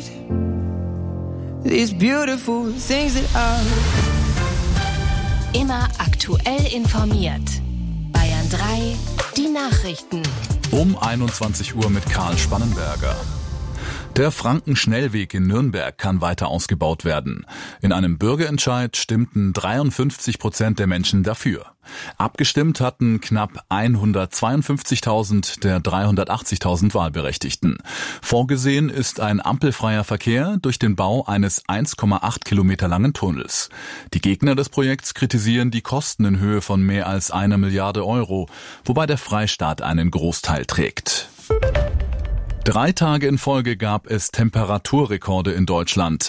these beautiful things that are. Immer aktuell informiert. Bayern 3, die Nachrichten. Um 21 Uhr mit Karl Spannenberger. Der Frankenschnellweg in Nürnberg kann weiter ausgebaut werden. In einem Bürgerentscheid stimmten 53% der Menschen dafür. Abgestimmt hatten knapp 152.000 der 380.000 Wahlberechtigten. Vorgesehen ist ein ampelfreier Verkehr durch den Bau eines 1,8 Kilometer langen Tunnels. Die Gegner des Projekts kritisieren die Kosten in Höhe von mehr als 1 Milliarde Euro, wobei der Freistaat einen Großteil trägt. 3 Tage in Folge gab es Temperaturrekorde in Deutschland.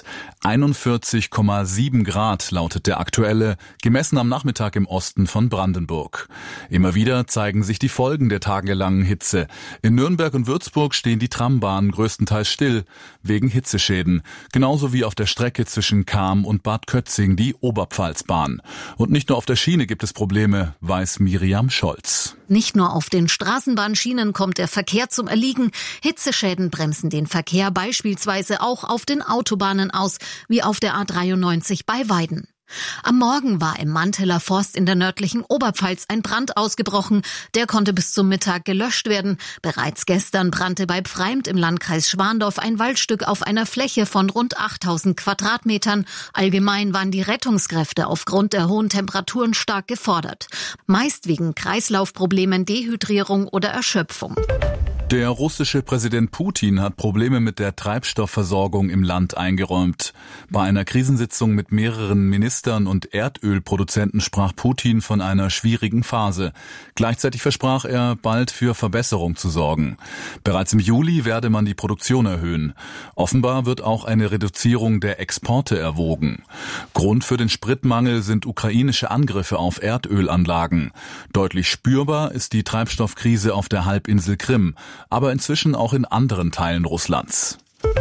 41,7 Grad lautet der aktuelle, gemessen am Nachmittag im Osten von Brandenburg. Immer wieder zeigen sich die Folgen der tagelangen Hitze. In Nürnberg und Würzburg stehen die Trambahnen größtenteils still, wegen Hitzeschäden. Genauso wie auf der Strecke zwischen Cham und Bad Kötzing die Oberpfalzbahn. Und nicht nur auf der Schiene gibt es Probleme, weiß Miriam Scholz. Nicht nur auf den Straßenbahnschienen kommt der Verkehr zum Erliegen. Hitzeschäden bremsen den Verkehr beispielsweise auch auf den Autobahnen aus, wie auf der A93 bei Weiden. Am Morgen war im Manteler Forst in der nördlichen Oberpfalz ein Brand ausgebrochen. Der konnte bis zum Mittag gelöscht werden. Bereits gestern brannte bei Pfreimd im Landkreis Schwandorf ein Waldstück auf einer Fläche von rund 8.000 Quadratmetern. Allgemein waren die Rettungskräfte aufgrund der hohen Temperaturen stark gefordert. Meist wegen Kreislaufproblemen, Dehydrierung oder Erschöpfung. Der russische Präsident Putin hat Probleme mit der Treibstoffversorgung im Land eingeräumt. Bei einer Krisensitzung mit mehreren Ministern und Erdölproduzenten sprach Putin von einer schwierigen Phase. Gleichzeitig versprach er, bald für Verbesserung zu sorgen. Bereits im Juli werde man die Produktion erhöhen. Offenbar wird auch eine Reduzierung der Exporte erwogen. Grund für den Spritmangel sind ukrainische Angriffe auf Erdölanlagen. Deutlich spürbar ist die Treibstoffkrise auf der Halbinsel Krim, aber inzwischen auch in anderen Teilen Russlands.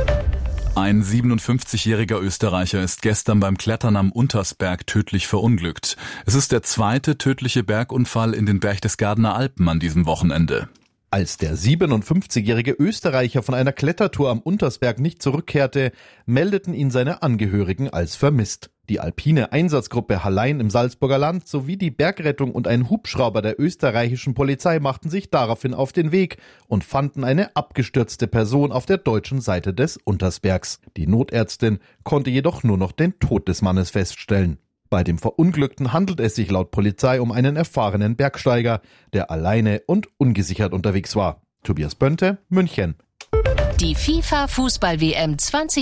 Ein 57-jähriger Österreicher ist gestern beim Klettern am Untersberg tödlich verunglückt. Es ist der zweite tödliche Bergunfall in den Berchtesgadener Alpen an diesem Wochenende. Als der 57-jährige Österreicher von einer Klettertour am Untersberg nicht zurückkehrte, meldeten ihn seine Angehörigen als vermisst. Die alpine Einsatzgruppe Hallein im Salzburger Land sowie die Bergrettung und ein Hubschrauber der österreichischen Polizei machten sich daraufhin auf den Weg und fanden eine abgestürzte Person auf der deutschen Seite des Untersbergs. Die Notärztin konnte jedoch nur noch den Tod des Mannes feststellen. Bei dem Verunglückten handelt es sich laut Polizei um einen erfahrenen Bergsteiger, der alleine und ungesichert unterwegs war. Tobias Bönte, München. Die FIFA-Fußball-WM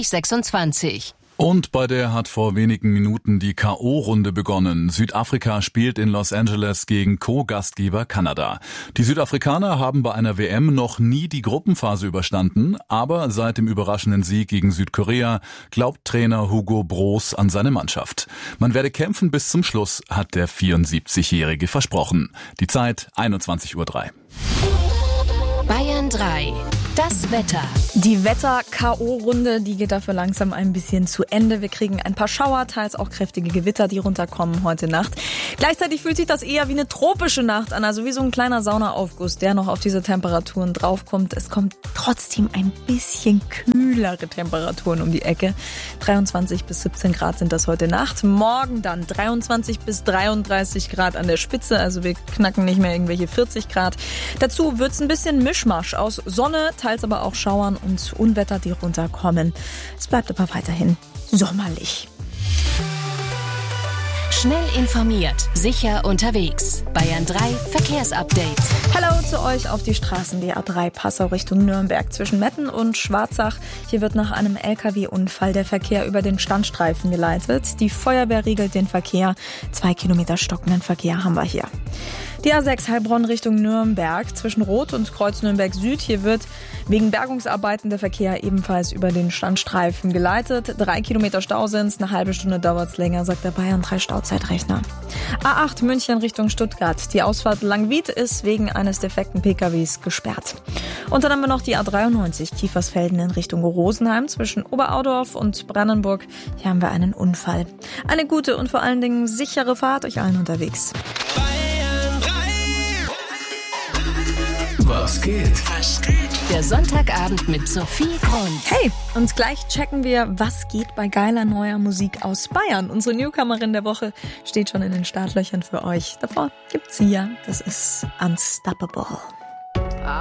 2026. Und bei der hat vor wenigen Minuten die K.O.-Runde begonnen. Südafrika spielt in Los Angeles gegen Co-Gastgeber Kanada. Die Südafrikaner haben bei einer WM noch nie die Gruppenphase überstanden, aber seit dem überraschenden Sieg gegen Südkorea glaubt Trainer Hugo Broos an seine Mannschaft. Man werde kämpfen bis zum Schluss, hat der 74-Jährige versprochen. Die Zeit 21:03 Uhr. Bayern 3. Das Wetter. Die Wetter-K.O.-Runde, die geht dafür langsam ein bisschen zu Ende. Wir kriegen ein paar Schauer, teils auch kräftige Gewitter, die runterkommen heute Nacht. Gleichzeitig fühlt sich das eher wie eine tropische Nacht an, also wie so ein kleiner Saunaaufguss, der noch auf diese Temperaturen draufkommt. Es kommt trotzdem ein bisschen kühlere Temperaturen um die Ecke. 23 bis 17 Grad sind das heute Nacht. Morgen dann 23 bis 33 Grad an der Spitze, also wir knacken nicht mehr irgendwelche 40 Grad. Dazu wird's ein bisschen Mischmasch aus Sonne, teils aber auch Schauern und Unwetter, die runterkommen. Es bleibt aber weiterhin sommerlich. Schnell informiert, sicher unterwegs. Bayern 3 Verkehrsupdate. Hallo zu euch auf die Straßen. Die A3 Passau Richtung Nürnberg zwischen Metten und Schwarzach. Hier wird nach einem LKW-Unfall der Verkehr über den Standstreifen geleitet. Die Feuerwehr regelt den Verkehr. 2 Kilometer stockenden Verkehr haben wir hier. Die A6 Heilbronn Richtung Nürnberg zwischen Roth und Kreuz Nürnberg Süd. Hier wird wegen Bergungsarbeiten der Verkehr ebenfalls über den Standstreifen geleitet. 3 Kilometer Stau sind's, eine halbe Stunde dauert's länger, sagt der Bayern 3 Stauzeitrechner. A8 München Richtung Stuttgart. Die Ausfahrt Langwied ist wegen eines defekten PKWs gesperrt. Und dann haben wir noch die A93 Kiefersfelden in Richtung Rosenheim zwischen Oberaudorf und Brandenburg. Hier haben wir einen Unfall. Eine gute und vor allen Dingen sichere Fahrt euch allen unterwegs. Was geht? Der Sonntagabend mit Sophie Grund. Hey, und gleich checken wir, was geht bei geiler neuer Musik aus Bayern. Unsere Newcomerin der Woche steht schon in den Startlöchern für euch. Davor gibt's sie ja. Das ist Unstoppable.